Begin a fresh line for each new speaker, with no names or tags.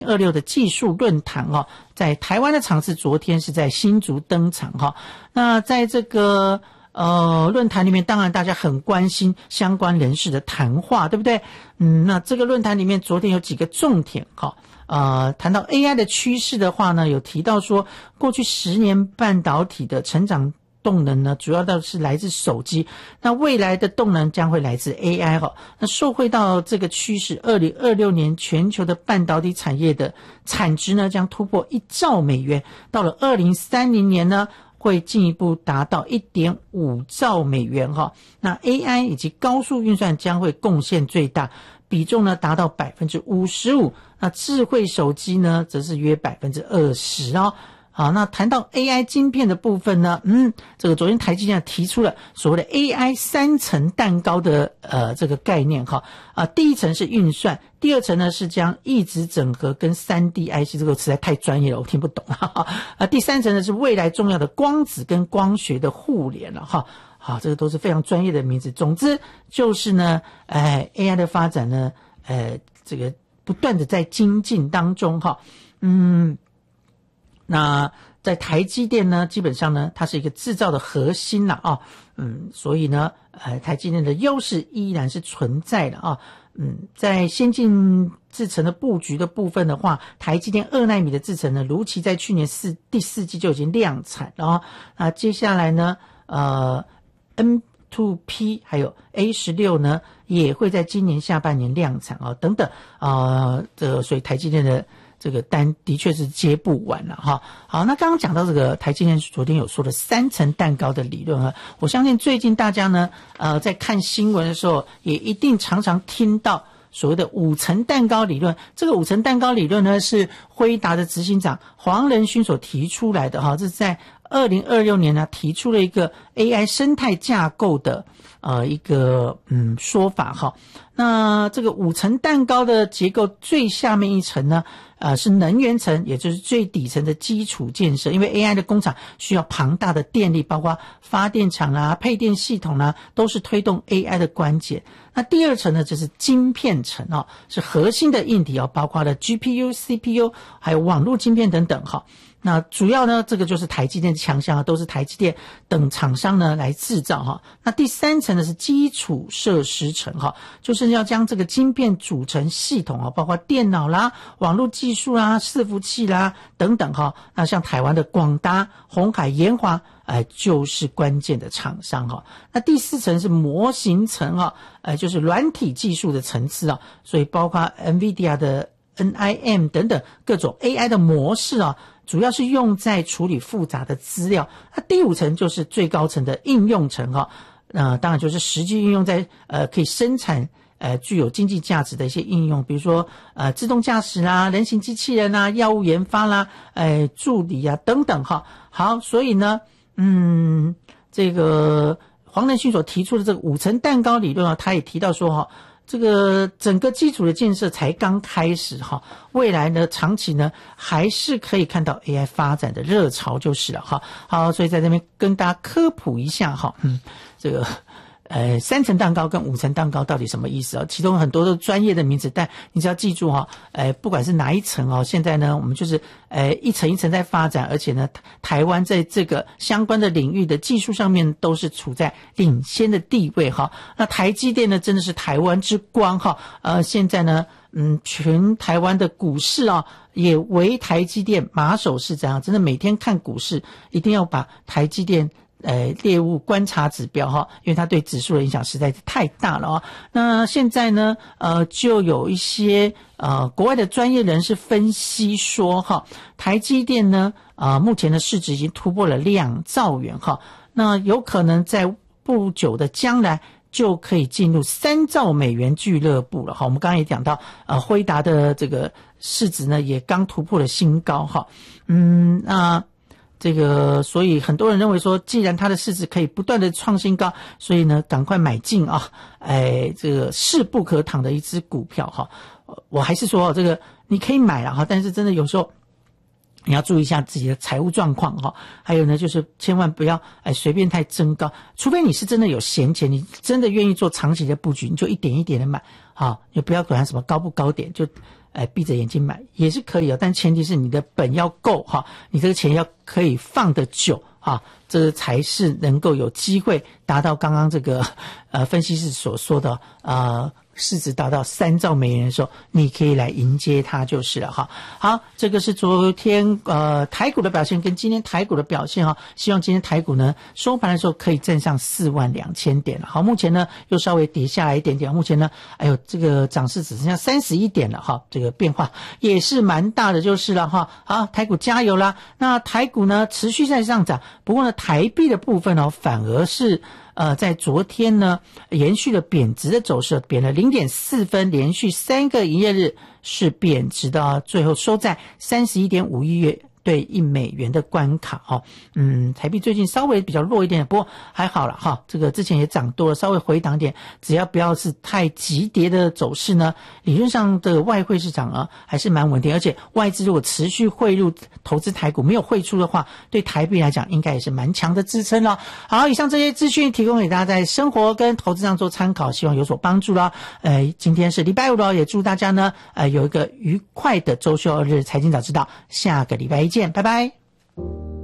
26的技术论坛哦，在台湾的场次昨天是在新竹登场哈。那在这个论坛里面，当然大家很关心相关人士的谈话，对不对？那这个论坛里面昨天有几个重点哈。谈到 AI 的趋势的话呢，有提到说过去10年半导体的成长动能呢，主要都是来自手机，那未来的动能将会来自 AI 哈。那受惠到这个趋势，2026年全球的半导体产业的产值呢将突破1兆美元，到了2030年呢会进一步达到 1.5 兆美元哈。那 AI 以及高速运算将会贡献最大，比重呢达到 55%， 那智慧手机呢则是约 20% 哦。好，那谈到 AI 晶片的部分呢，这个昨天台积电提出了所谓的 AI 3层蛋糕的这个概念哈。第一层是运算，第二层呢是将异质整合跟 3D IC， 这个实在太专业了，我听不懂第三层呢是未来重要的光子跟光学的互联了哈。好，这个都是非常专业的名字。总之就是呢AI 的发展呢这个不断的在精进当中哈。那在台积电呢，基本上呢，它是一个制造的核心啦啊，所以呢，台积电的优势依然是存在的啊，在先进制程的布局的部分的话，台积电2奈米的制程呢，如期在去年第四季就已经量产了啊，那接下来呢，N2P 还有 A16 呢，也会在今年下半年量产啊，等等所以台积电的这个单的确是接不完了哈。好，那刚刚讲到这个台积电昨天有说的3层蛋糕的理论啊，我相信最近大家呢在看新闻的时候也一定常常听到所谓的5层蛋糕理论。这个5层蛋糕理论呢是辉达的执行长黄仁勋所提出来的哈，这是在2026年呢提出了一个 AI 生态架构的一个说法哈。那这个5层蛋糕的结构最下面一层呢是能源层，也就是最底层的基础建设，因为 AI 的工厂需要庞大的电力，包括发电厂啦、配电系统啦，都是推动 AI 的关键。那第二层呢就是晶片层是核心的硬体包括了 GPU、CPU 还有网络晶片等等哈。那主要呢这个就是台积电的强项都是台积电等厂商呢来制造哈。那第三层呢是基础设施层哈，就是要将这个晶片组成系统包括电脑啦、网络技术啦、伺服器啦等等哈。那像台湾的广达、鸿海、研华就是关键的厂商哈。那第四层是模型层就是软体技术的层次所以包括 NVIDIA 的 NIM 等等各种 AI 的模式主要是用在处理复杂的资料。那第5层就是最高层的应用层当然就是实际应用在可以生产具有经济价值的一些应用，比如说自动驾驶啦、人形机器人啦、药物研发啦、助理等等哈。好，所以呢这个黄仁勋所提出的这个5层蛋糕理论他也提到说这个整个基础的建设才刚开始未来呢长期呢还是可以看到 AI 发展的热潮就是了好，所以在这边跟大家科普一下这个3层蛋糕跟5层蛋糕到底什么意思其中很多都专业的名词，但你只要记住不管是哪一层现在呢我们就是一层一层在发展，而且呢台湾在这个相关的领域的技术上面都是处在领先的地位那台积电呢真的是台湾之光现在呢全台湾的股市也为台积电马首是瞻真的每天看股市一定要把台积电列入观察指标因为它对指数的影响实在是太大了那现在呢就有一些国外的专业人士分析说台积电呢目前的市值已经突破了2兆元那有可能在不久的将来就可以进入3兆美元俱乐部了我们刚刚也讲到辉达的这个市值呢也刚突破了新高那这个所以很多人认为说既然它的市值可以不断的创新高，所以呢赶快买进这个势不可挡的一只股票我还是说这个你可以买但是真的有时候你要注意一下自己的财务状况哈，还有呢，就是千万不要随便太增高，除非你是真的有闲钱，你真的愿意做长期的布局，你就一点一点的买，好，你不要管它什么高不高点，就闭着眼睛买也是可以但前提是你的本要够哈，你这个钱要可以放得久啊，这才是能够有机会达到刚刚这个分析师所说的市值达到3兆美元的时候，你可以来迎接它就是了哈。好，这个是昨天台股的表现跟今天台股的表现哈，希望今天台股呢收盘的时候可以站上42000点了。好，目前呢又稍微跌下来一点点，目前呢这个涨势只剩下31点了哈，这个变化也是蛮大的就是了哈。好，台股加油啦！那台股呢持续在上涨，不过呢台币的部分反而是在昨天呢延续了贬值的走势，贬了0.4分，连续3个营业日是贬值的，最后收在31.5亿元对1美元的关卡台币最近稍微比较弱一点，不过还好了哈，这个之前也涨多了，稍微回档点，只要不要是太急跌的走势呢，理论上的外汇市场还是蛮稳定，而且外资如果持续汇入投资台股，没有汇出的话，对台币来讲应该也是蛮强的支撑了。好，以上这些资讯提供给大家在生活跟投资上做参考，希望有所帮助了。今天是礼拜五了，也祝大家呢有一个愉快的周休2日，财经早知道，下个礼拜一见，拜拜。